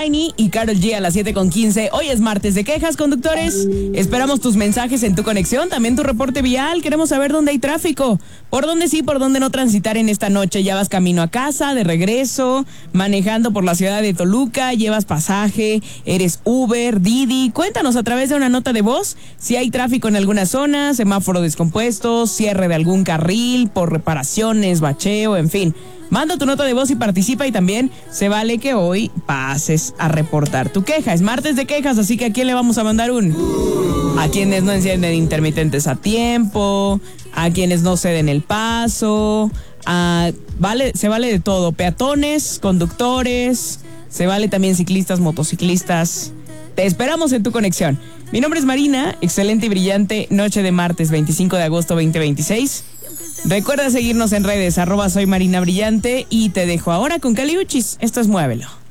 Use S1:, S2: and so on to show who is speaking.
S1: Tiny y Karol G a las 7:15. Hoy es martes de quejas, conductores. Esperamos tus mensajes en tu conexión, también tu reporte vial. Queremos saber dónde hay tráfico, por dónde sí, por dónde no transitar en esta noche. Ya vas camino a casa, de regreso, manejando por la ciudad de Toluca, llevas pasaje, eres Uber, Didi. Cuéntanos a través de una nota de voz si hay tráfico en alguna zona, semáforo descompuesto, cierre de algún carril por reparaciones, bacheo, en fin. Manda tu nota de voz y participa, y también se vale que hoy pases a reportar tu queja. Es martes de quejas, así que ¿a quién le vamos a mandar a quienes no encienden intermitentes a tiempo, a quienes no ceden el paso, se vale de todo, peatones, conductores, se vale también ciclistas, motociclistas. Te esperamos en tu conexión. Mi nombre es Marina, excelente y brillante noche de martes 25 de agosto 2026. Recuerda seguirnos en redes, @soy Marina Brillante, y te dejo ahora con Caliuchis. Esto es Muévelo.